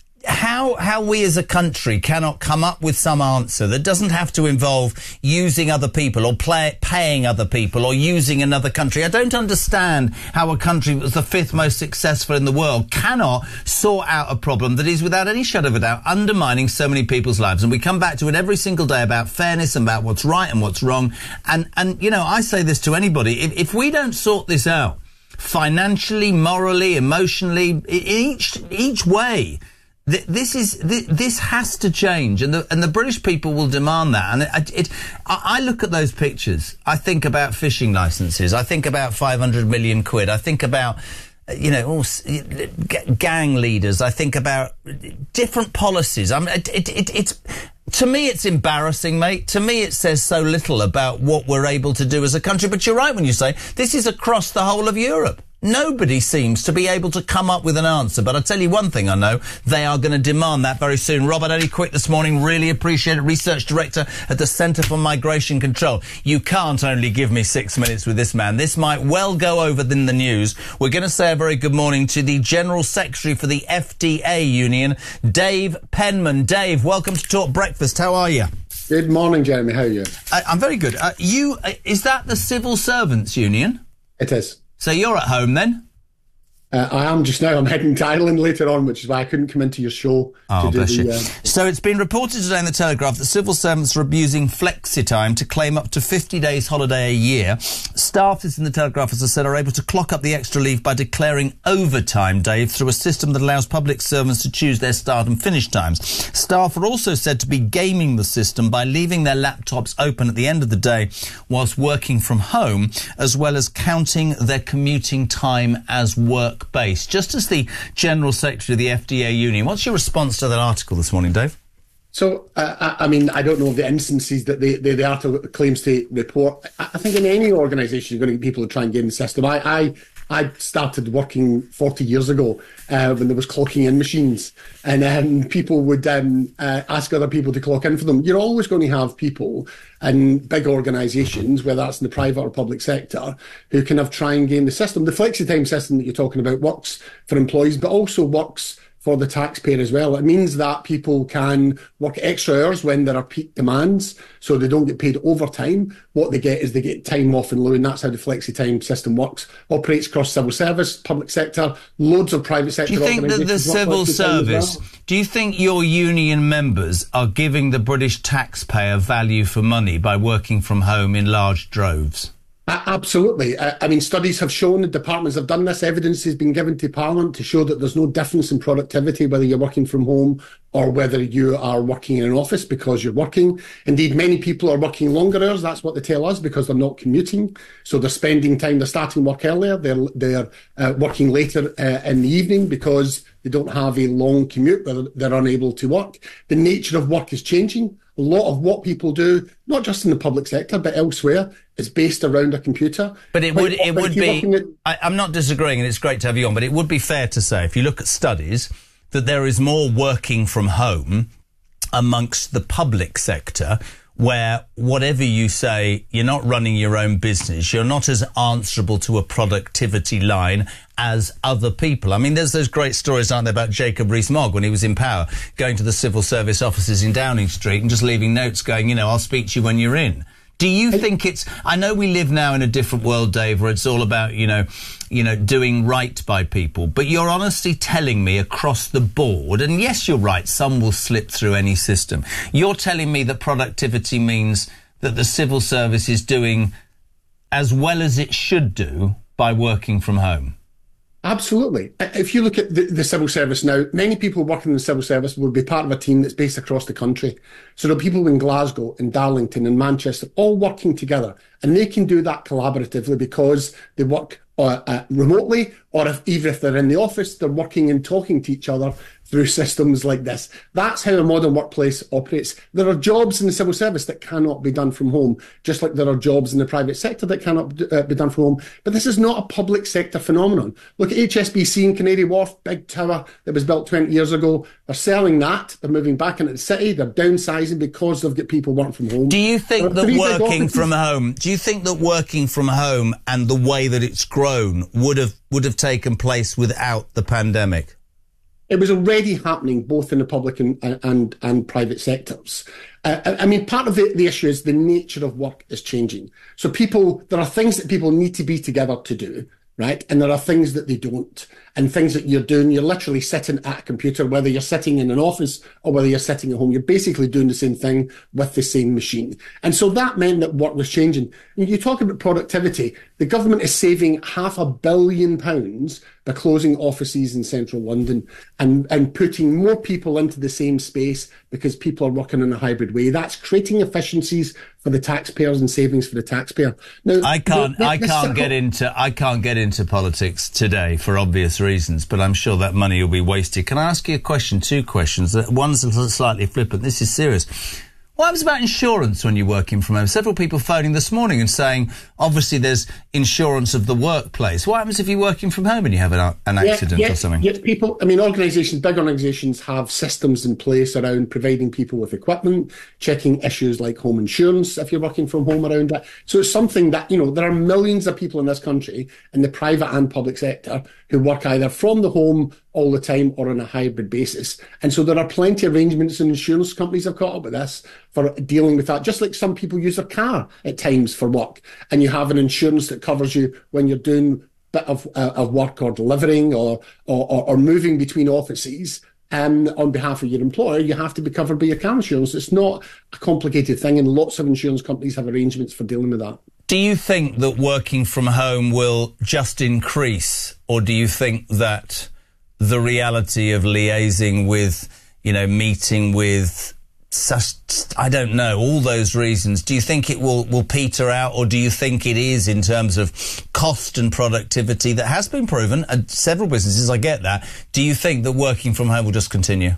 How how we as a country cannot come up with some answer that doesn't have to involve using other people or play, paying other people or using another country. I don't understand how a country that was the fifth most successful in the world cannot sort out a problem that is, without any shadow of a doubt, undermining so many people's lives. And we come back to it every single day about fairness and about what's right and what's wrong. And, and you know, I say this to anybody. If, if we don't sort this out financially, morally, emotionally, in each, each way, This is this has to change, and the and the British people will demand that. And it, it, I look at those pictures. I think about fishing licences. I think about five hundred million quid. I think about, you know, all, gang leaders. I think about different policies. I mean, it, it, it, it's to me, it's embarrassing, mate. To me, it says so little about what we're able to do as a country. But you're right when you say this is across the whole of Europe. Nobody seems to be able to come up with an answer. But I'll tell you one thing I know, they are going to demand that very soon. Robert Eddie Quick this morning, really appreciate it. Research Director at the Centre for Migration Control. You can't only give me six minutes with this man. This might well go over in the news. We're going to say a very good morning to the General Secretary for the F D A Union, Dave Penman. Dave, welcome to Talk Breakfast. How are you? Good morning, Jeremy. How are you? I, I'm very good. Uh, you, uh, is that the Civil Servants Union? It is. So you're at home then? Uh, I am just now. I'm heading to Ireland later on, which is why I couldn't come into your show. Oh, to do bless the, you. Uh, so it's been reported today in the Telegraph that civil servants are abusing flexi-time to claim up to fifty days holiday a year. Staff, this in the Telegraph, as I said, are able to clock up the extra leave by declaring overtime, Dave, through a system that allows public servants to choose their start and finish times. Staff are also said to be gaming the system by leaving their laptops open at the end of the day whilst working from home, as well as counting their commuting time as work-based. Just as the General Secretary of the F D A Union, what's your response to that article this morning, Dave? So, uh, I, I mean, I don't know the instances that the, the, the article claims to report. I, I think in any organisation, you're going to get people to try and game the system. I, I, I started working forty years ago uh, when there was clocking in machines, and um, people would um, uh, ask other people to clock in for them. You're always going to have people in big organisations, whether that's in the private or public sector, who kind of try and game the system. The flexi-time system that you're talking about works for employees, but also works for the taxpayer as well. It means that people can work extra hours when there are peak demands, so they don't get paid overtime. What they get is they get time off in lieu, and that's how the flexi-time system works. Operates across civil service, public sector, loads of private sector organisations. Do you think that the civil service, well. do you think your union members are giving the British taxpayer value for money by working from home in large droves? Absolutely. I mean, studies have shown, the departments have done this, evidence has been given to Parliament to show that there's no difference in productivity whether you're working from home or whether you are working in an office because you're working. Indeed, many people are working longer hours. That's what they tell us, because they're not commuting. So they're spending time, they're starting work earlier. They're, they're uh, working later uh, in the evening because they don't have a long commute where they're unable to work. The nature of work is changing. A lot of what people do, not just in the public sector, but elsewhere, is based around a computer. But it Like, would it like would if you're be. looking at- I, I'm not disagreeing, and it's great to have you on. But it would be fair to say, if you look at studies, that there is more working from home amongst the public sector, where whatever you say, you're not running your own business. You're not as answerable to a productivity line as other people. I mean, there's those great stories, aren't there, about Jacob Rees-Mogg when he was in power, going to the civil service offices in Downing Street and just leaving notes going, you know, I'll speak to you when you're in. Do you think it's, I know we live now in a different world, Dave, where it's all about, you know, you know, doing right by people, but you're honestly telling me across the board, and yes, you're right, some will slip through any system. You're telling me that productivity means that the civil service is doing as well as it should do by working from home. Absolutely. If you look at the, the civil service now, many people working in the civil service will be part of a team that's based across the country. So there are people in Glasgow, in Darlington, in Manchester, all working together. And they can do that collaboratively because they work uh, uh, remotely, or if, even if they're in the office, they're working and talking to each other through systems like this. That's how a modern workplace operates. There are jobs in the civil service that cannot be done from home, just like there are jobs in the private sector that cannot uh, be done from home. But this is not a public sector phenomenon. Look at H S B C in Canary Wharf, big tower that was built twenty years ago. They're selling that. They're moving back into the city. They're downsizing because they've got people working from home. Do you think There are that three big working offices. from home, do you think that working from home and the way that it's grown would have, would have taken place without the pandemic? It was already happening both in the public and and, and private sectors. Uh, I I mean, part of the, the issue is the nature of work is changing. So people, there are things that people need to be together to do, right? And there are things that they don't. And things that you're doing, you're literally sitting at a computer, whether you're sitting in an office or whether you're sitting at home, you're basically doing the same thing with the same machine. And so that meant that work was changing. When you talk about productivity, the government is saving half a billion pounds by closing offices in central London and, and putting more people into the same space because people are working in a hybrid way. That's creating efficiencies for the taxpayers and savings for the taxpayer. Now, I can't, the, the, I can't get into, I can't get into politics today for obvious reasons, but I'm sure that money will be wasted. Can I ask you a question? Two questions. One's slightly flippant. This is serious. What happens about insurance when you're working from home? Several people phoning this morning and saying, obviously, there's insurance of the workplace. What happens if you're working from home and you have an, an accident yeah, yeah, or something? Yeah, people, I mean, organisations, big organisations have systems in place around providing people with equipment, checking issues like home insurance if you're working from home around that. So it's something that, you know, there are millions of people in this country in the private and public sector who work either from the home all the time or on a hybrid basis. And so there are plenty of arrangements, and insurance companies have caught up with this for dealing with that. Just like some people use their car at times for work, and you have an insurance that covers you when you're doing a bit of, uh, of work or delivering or, or, or, or moving between offices. Um, on behalf of your employer, you have to be covered by your car insurance. It's not a complicated thing, and lots of insurance companies have arrangements for dealing with that. Do you think that working from home will just increase, or do you think that the reality of liaising with, you know, meeting with, such, I don't know, all those reasons, do you think it will, will peter out, or do you think it is, in terms of cost and productivity that has been proven at several businesses, I get that, do you think that working from home will just continue?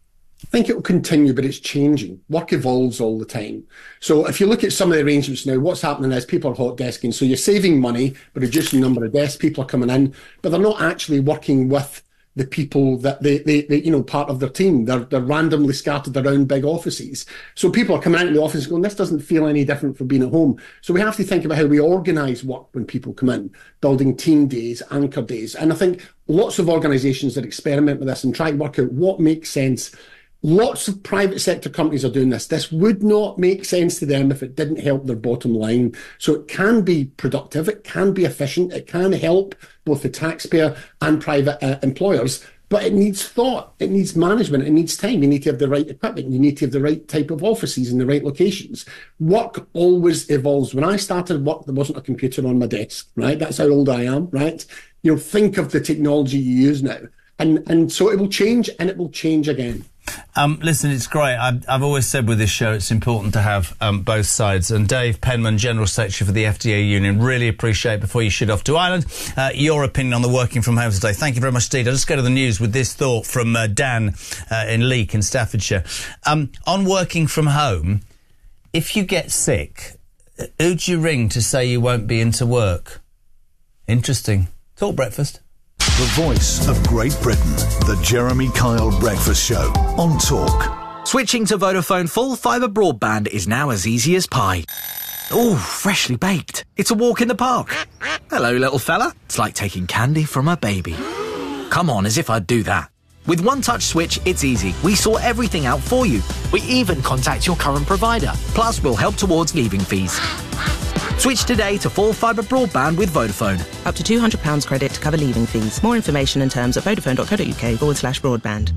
I think it will continue, but it's changing. Work evolves all the time. So if you look at some of the arrangements now, what's happening is people are hot desking. So you're saving money, but reducing the number of desks. People are coming in, but they're not actually working with the people that they, they, they, you know, part of their team. They're, they're randomly scattered around big offices. So people are coming out in the office going, this doesn't feel any different from being at home. So we have to think about how we organise work when people come in, building team days, anchor days. And I think lots of organisations that experiment with this and try to work out what makes sense. Lots of private sector companies are doing this. This would not make sense to them if it didn't help their bottom line. So it can be productive, it can be efficient, it can help both the taxpayer and private uh, employers. But it needs thought, it needs management, it needs time. You need to have the right equipment, you need to have the right type of offices in the right locations. Work always evolves. When I started work, there wasn't a computer on my desk, right? That's how old I am, right? You know, think of the technology you use now. And and so it will change, and it will change again. Um, listen, it's great. I've, I've always said with this show it's important to have um, both sides. And Dave Penman, General Secretary for the F D A Union, really appreciate, before you shoot off to Ireland, uh, your opinion on the working from home today. Thank you very much indeed. I'll just go to the news with this thought from uh, Dan uh, in Leek in Staffordshire. Um, on working from home, if you get sick, who do you ring to say you won't be into work? Interesting. Talk breakfast. The voice of Great Britain, the Jeremy Kyle Breakfast Show on Talk. Switching to Vodafone full fibre broadband is now as easy as pie. Ooh, freshly baked. It's a walk in the park. Hello, little fella. It's like taking candy from a baby. Come on, as if I'd do that. With One Touch Switch, it's easy. We sort everything out for you. We even contact your current provider. Plus, we'll help towards leaving fees. Switch today to full fibre broadband with Vodafone. Up to two hundred pounds credit to cover leaving fees. More information and terms at vodafone.co.uk forward slash broadband.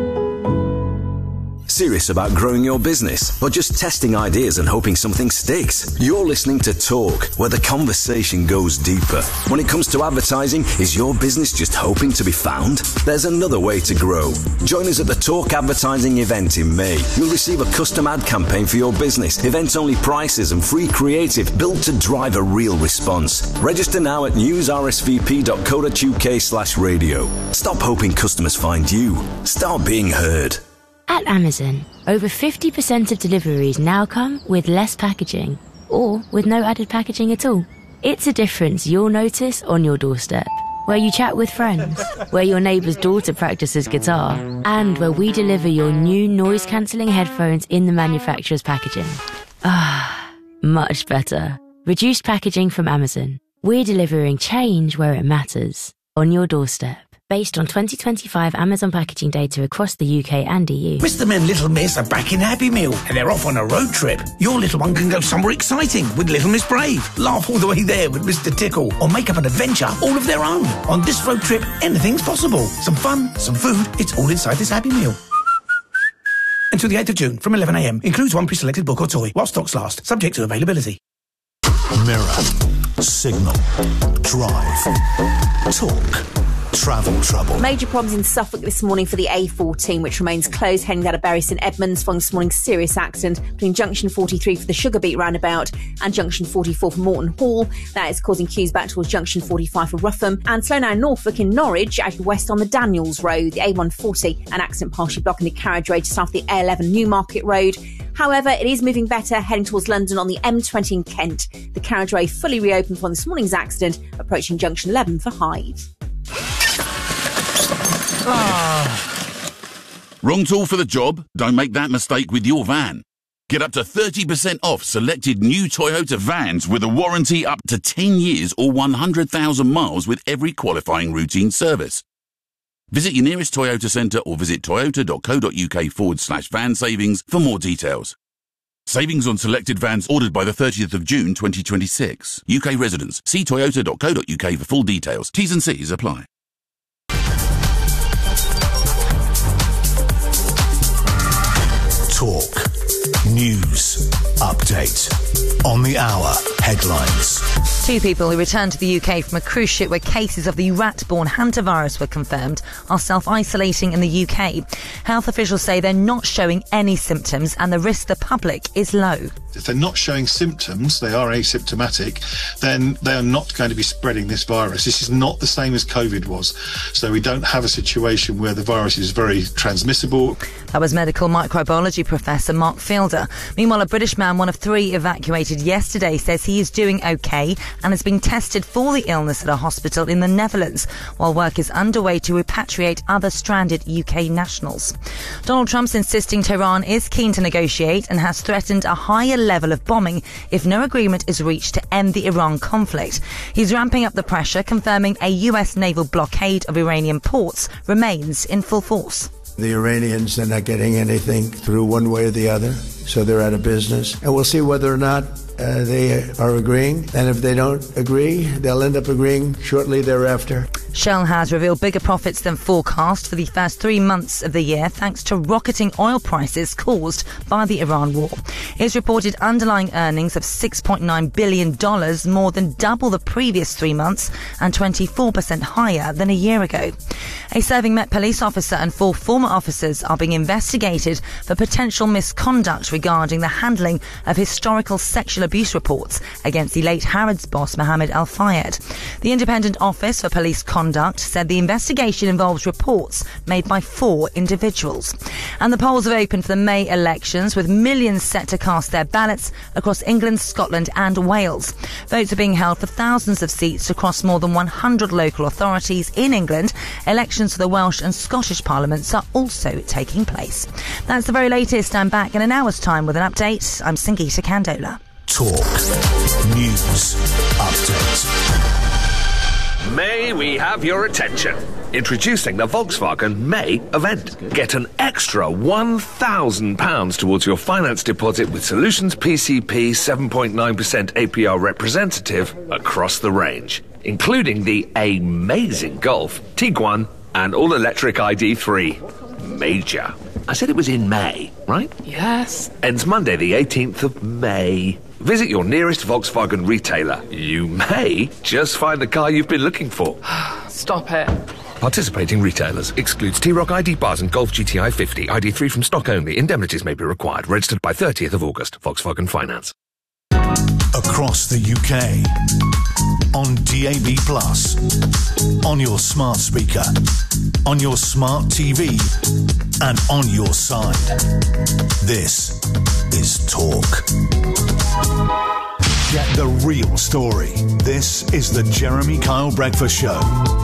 Serious about growing your business or just testing ideas and hoping something sticks? You're listening to Talk, where the conversation goes deeper. When it comes to advertising, is your business just hoping to be found? There's another way to grow. Join us at the Talk Advertising event in May. You'll receive a custom ad campaign for your business, event-only prices and free creative built to drive a real response. Register now at newsrsvp.co.uk slash radio. Stop hoping customers find you. Start being heard. At Amazon, over fifty percent of deliveries now come with less packaging, or with no added packaging at all. It's a difference you'll notice on your doorstep, where you chat with friends, where your neighbour's daughter practices guitar, and where we deliver your new noise-cancelling headphones in the manufacturer's packaging. Ah, much better. Reduced packaging from Amazon. We're delivering change where it matters, on your doorstep. Based on twenty twenty-five Amazon packaging data across the U K and E U. Mister and Little Miss are back in Happy Meal and they're off on a road trip. Your little one can go somewhere exciting with Little Miss Brave, laugh all the way there with Mister Tickle, or make up an adventure all of their own. On this road trip, anything's possible. Some fun, some food, it's all inside this Happy Meal. Until the eighth of June from eleven a m. Includes one pre-selected book or toy while stocks last, subject to availability. Mirror, Signal, Drive, Talk. Travel trouble. Major problems in Suffolk this morning for the A fourteen, which remains closed heading out of Bury St Edmunds following this morning's serious accident between junction forty-three for the Sugarbeet roundabout and junction forty-four for Morton Hall. That is causing queues back towards junction forty-five for Rougham, and slow now Norfolk in Norwich out west on the Daniels Road. The A one forty, an accident partially blocking the carriageway just after the A eleven Newmarket Road. However, it is moving better heading towards London on the M twenty in Kent. The carriageway fully reopened from this morning's accident, approaching junction eleven for Hyde. Ah. Wrong tool for the job? Don't make that mistake with your van. Get up to thirty percent off selected new Toyota vans with a warranty up to ten years or one hundred thousand miles with every qualifying routine service. Visit your nearest Toyota centre or visit toyota.co.uk forward slash van savings for more details. Savings on selected vans ordered by the thirtieth of June twenty twenty-six. U K residents. See toyota.co.uk for full details. T's and C's apply. Talk. News. Update. On the hour. Headlines. Two people who returned to the U K from a cruise ship where cases of the rat-borne hantavirus were confirmed are self-isolating in the U K. Health officials say they're not showing any symptoms and the risk to the public is low. If they're not showing symptoms, they are asymptomatic, then they are not going to be spreading this virus. This is not the same as COVID was. So we don't have a situation where the virus is very transmissible. That was medical microbiology professor Mark Fielder. Meanwhile, a British man, one of three evacuated yesterday, says he is doing okay and is being tested for the illness at a hospital in the Netherlands, while work is underway to repatriate other stranded U K nationals. Donald Trump's insisting Tehran is keen to negotiate and has threatened a higher level of bombing if no agreement is reached to end the Iran conflict. He's ramping up the pressure, confirming a U S naval blockade of Iranian ports remains in full force. The Iranians, they're not getting anything through one way or the other, so they're out of business. And we'll see whether or not uh, they are agreeing. And if they don't agree, they'll end up agreeing shortly thereafter. Shell has revealed bigger profits than forecast for the first three months of the year thanks to rocketing oil prices caused by the Iran war. It's reported underlying earnings of six point nine billion dollars, more than double the previous three months and twenty-four percent higher than a year ago. A serving Met police officer and four former officers are being investigated for potential misconduct regarding the handling of historical sexual abuse reports against the late Harrods boss Mohammed Al Fayed. The Independent Office for Police Conduct said the investigation involves reports made by four individuals. And the polls have opened for the May elections, with millions set to cast their ballots across England, Scotland and Wales. Votes are being held for thousands of seats across more than one hundred local authorities in England. Elections for the Welsh and Scottish parliaments are also taking place. That's the very latest. I'm back in an hour's time with an update. I'm Sangeeta Candola. Talk News Update. May we have your attention? Introducing the Volkswagen May event. Get an extra one thousand pounds towards your finance deposit with Solutions P C P seven point nine percent A P R representative across the range, including the amazing Golf, Tiguan and all-electric I D three. Major. I said it was in May, right? Yes. Ends Monday the eighteenth of May. Visit your nearest Volkswagen retailer. You may just find the car you've been looking for. Stop it. Participating retailers. Excludes T-Roc I D bars and Golf G T I fifty. I D three from stock only. Indemnities may be required. Registered by thirtieth of August. Volkswagen Finance. Across the U K. On D A B plus. On your smart speaker. On your smart T V. And on your side. This is Talk. Get the real story. This is the Jeremy Kyle Breakfast Show.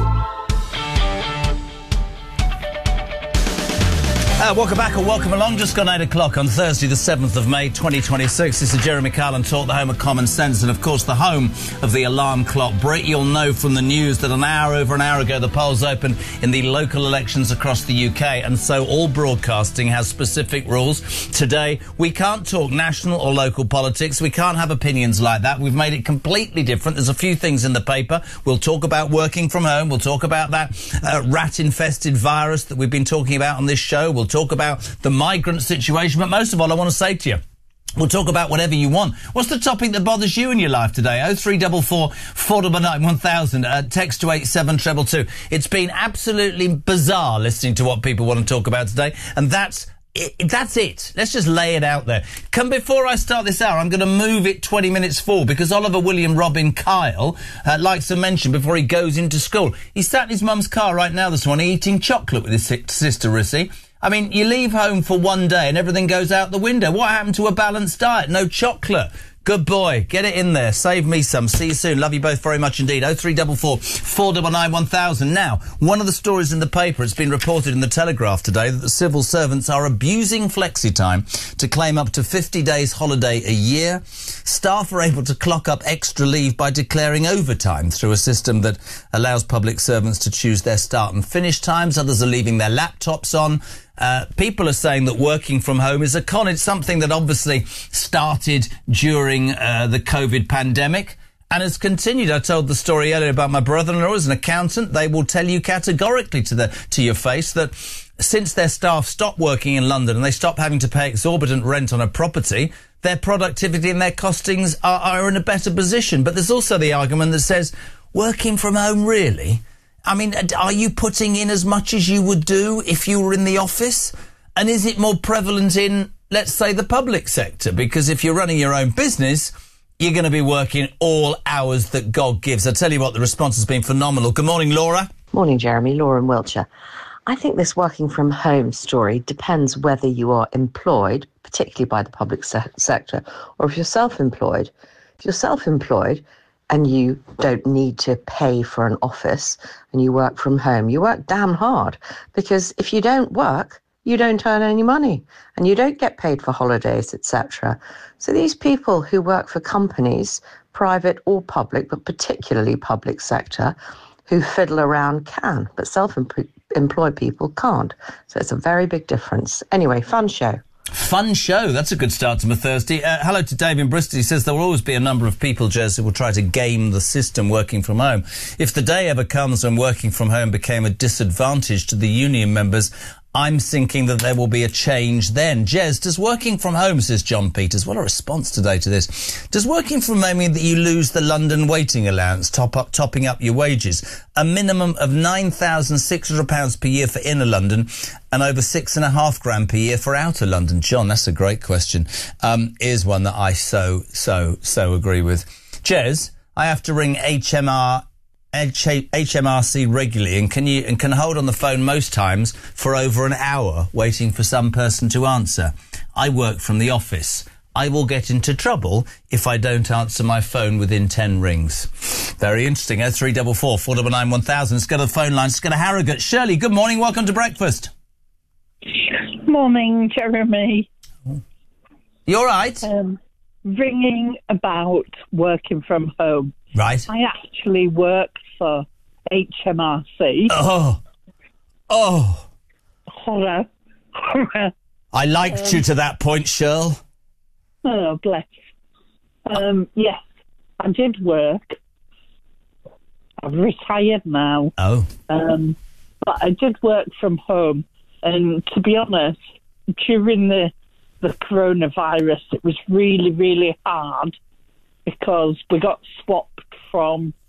Uh, welcome back or welcome along. Just gone eight o'clock on Thursday, the seventh of May, twenty twenty-six. This is Jeremy Kyle and Talk, the home of common sense, and of course the home of the alarm clock. Brit, you'll know from the news that an hour over an hour ago the polls opened in the local elections across the U K, and so all broadcasting has specific rules. Today we can't talk national or local politics. We can't have opinions like that. We've made it completely different. There's a few things in the paper. We'll talk about working from home. We'll talk about that uh, rat-infested virus that we've been talking about on this show. We'll talk about the migrant situation, but most of all I want to say to you, we'll talk about whatever you want. What's the topic that bothers you in your life today? oh three four four, four nine nine, one thousand. Uh, text to eight seven two two two. It's been absolutely bizarre listening to what people want to talk about today, and that's it, that's it. Let's just lay it out there. Come before I start this hour, I'm going to move it twenty minutes forward because Oliver William Robin Kyle uh, likes to mention before he goes into school. He sat in his mum's car right now this morning eating chocolate with his sister Rissy. I mean, you leave home for one day and everything goes out the window. What happened to a balanced diet? No chocolate. Good boy. Get it in there. Save me some. See you soon. Love you both very much indeed. oh three four four, four nine nine, one thousand. Now, one of the stories in the paper, it's been reported in the Telegraph today that the civil servants are abusing flexi time to claim up to fifty days holiday a year. Staff are able to clock up extra leave by declaring overtime through a system that allows public servants to choose their start and finish times. Others are leaving their laptops on. Uh, people are saying that working from home is a con. It's something that obviously started during uh, the COVID pandemic and has continued. I told the story earlier about my brother-in-law as an accountant. They will tell you categorically to the to your face that since their staff stopped working in London and they stopped having to pay exorbitant rent on a property, their productivity and their costings are, are in a better position. But there's also the argument that says, working from home, really? I mean, are you putting in as much as you would do if you were in the office? And is it more prevalent in, let's say, the public sector? Because if you're running your own business, you're going to be working all hours that God gives. I tell you what, the response has been phenomenal. Good morning, Laura. Morning, Jeremy. Laura in Wiltshire. I think this working from home story depends whether you are employed, particularly by the public se- sector, or if you're self-employed. If you're self-employed, and you don't need to pay for an office and you work from home, you work damn hard, because if you don't work, you don't earn any money and you don't get paid for holidays, et cetera. So these people who work for companies, private or public, but particularly public sector, who fiddle around can, but self-employed people can't. So it's a very big difference. Anyway, fun show. Fun show. That's a good start to my Thursday. Uh, hello to Dave in Bristol. He says there will always be a number of people, Jez, who will try to game the system working from home. If the day ever comes when working from home became a disadvantage to the union members, I'm thinking that there will be a change then. Jez, does working from home, says John Peters, what a response today to this. Does working from home mean that you lose the London waiting allowance, top up, topping up your wages? A minimum of nine thousand six hundred pounds per year for inner London and over six and a half grand per year for outer London. John, that's a great question. Um, here's one that I so, so, so agree with. Jez, I have to ring H M R H M R C regularly and can you and can hold on the phone most times for over an hour waiting for some person to answer. I work from the office. I will get into trouble if I don't answer my phone within ten rings. Very interesting. oh three four four, four nine nine, one thousand. Let's go to the phone line. Let's go to Harrogate. Shirley, good morning. Welcome to breakfast. Morning, Jeremy. You all right? Um, ringing about working from home. Right. I actually work for H M R C. Oh. Oh. Horror. Horror. I liked um, you to that point, Shirl. Oh, bless. Um, yes, I did work. I've retired now. Oh. Um, but I did work from home. And to be honest, during the, the coronavirus, it was really, really hard because we got swapped from